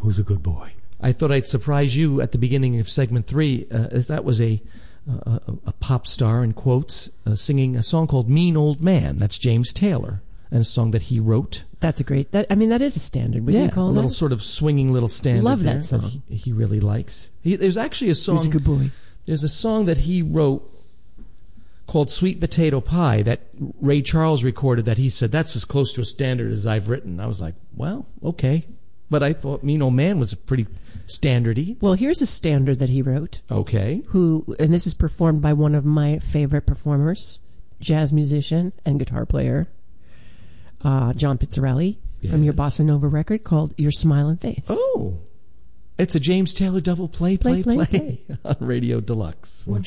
Who's a good boy? I thought I'd surprise you at the beginning of segment 3, as that was a pop star, in quotes, singing a song called Mean Old Man. That's James Taylor, and a song that he wrote. That's a great, that is a standard. Would you call a little that? sort of swinging little standard. Love there that song. he really likes. There's actually a song. Who's a good boy? There's a song that he wrote called Sweet Potato Pie that Ray Charles recorded that he said, that's as close to a standard as I've written. I was like, well, okay. But I thought Mean Old Man was pretty standardy. Well, here's a standard that he wrote. Okay. And this is performed by one of my favorite performers, jazz musician and guitar player, John Pizzarelli, from your Bossa Nova record called Your Smiling Face. Oh. It's a James Taylor double play Play. on Radio Deluxe.